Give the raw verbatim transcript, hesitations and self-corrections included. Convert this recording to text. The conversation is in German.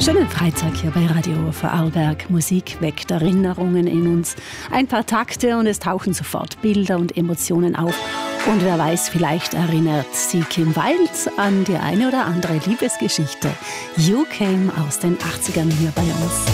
Schönen Freitag hier bei Radio Vorarlberg. Musik weckt Erinnerungen in uns. Ein paar Takte und es tauchen sofort Bilder und Emotionen auf. Und wer weiß, vielleicht erinnert sie Kim Wilde an die eine oder andere Liebesgeschichte. You Came aus den achtzigern hier bei uns.